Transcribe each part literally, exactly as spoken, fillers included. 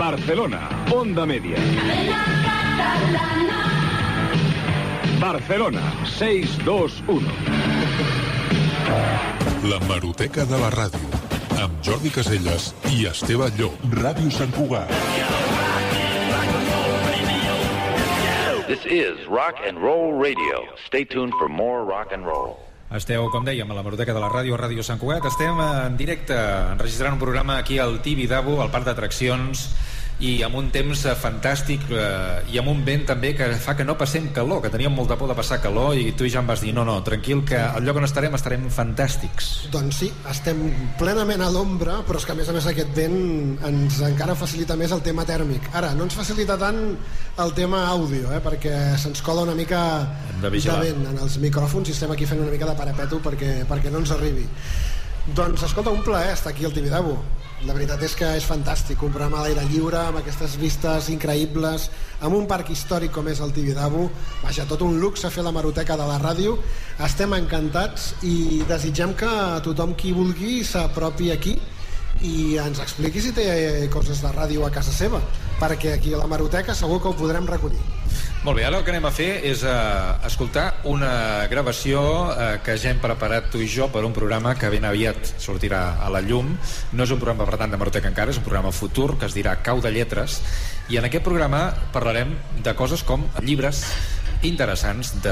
Barcelona, Onda Media. Barcelona, seis dos uno. La Hemeroteca de la ràdio, amb Jordi Caselles i Esteve Llop. Ràdio Sant Cugat. This is Rock and Roll Radio. Stay tuned for more rock and roll. Esteu, com dèiem, a la Hemeroteca de la ràdio, Ràdio Sant Cugat. Estem en directe enregistrant un programa aquí al Tibidabo, al parc d'atraccions, i amb un temps fantàstic eh, i amb un vent també que fa que no passem calor, que teníem molta por de passar calor, i tu i ja em vas dir, no, no, tranquil, que al lloc on estarem estarem fantàstics. Doncs sí, estem plenament a l'ombra, però és que a més a més aquest vent ens encara facilita més el tema tèrmic. Ara, no ens facilita tant el tema àudio, eh, perquè se'ns cola una mica de, de vent en els micròfons i estem aquí fent una mica de parapeto perquè, perquè no ens arribi. Doncs escolta, un plaer estar aquí al Tibidabo. La veritat és que és fantàstic, un programa a l'aire lliure amb aquestes vistes increïbles, amb un parc històric com és el Tibidabo. Vaja, tot un luxe fer la Hemeroteca de la ràdio. Estem encantats i desitgem que tothom qui vulgui s'apropi aquí i ens expliqui si té coses de ràdio a casa seva, perquè aquí a la Hemeroteca segur que ho podrem recollir. Molt bé, ara el que anem a fer és uh, escoltar una gravació uh, que ja hem preparat tu i jo per un programa que ben aviat sortirà a la llum. No és un programa, per tant, de Hemeroteca encara, és un programa futur que es dirà Cau de Lletres, i en aquest programa parlarem de coses com llibres interessants de,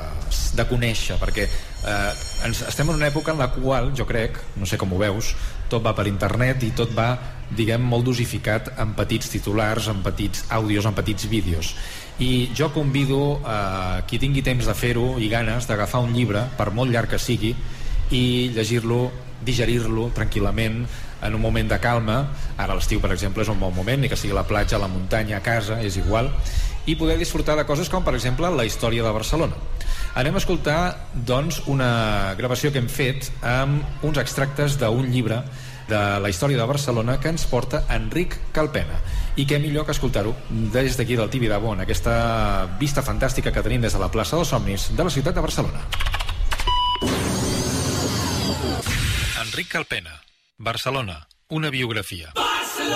de conèixer, perquè eh, ens, estem en una època en la qual, jo crec, no sé com ho veus, tot va per internet i tot va, diguem, molt dosificat en petits titulars, en petits àudios, en petits vídeos. I jo convido a qui tingui temps de fer-ho i ganes d'agafar un llibre, per molt llarg que sigui, i llegir-lo, digerir-lo tranquil·lament en un moment de calma. Ara l'estiu, per exemple, és un bon moment, ni que sigui a la platja, a la muntanya, a casa, és igual, i poder disfrutar de coses com, per exemple, la història de Barcelona. Anem a escoltar, doncs, una gravació que hem fet amb uns extractes d'un llibre de la història de Barcelona que ens porta Enric Calpena. I què millor que escoltar-ho des d'aquí del Tibidabo, en aquesta vista fantàstica que tenim des de la plaça dels Somnis de la ciutat de Barcelona. Enric Calpena, Barcelona, una biografia.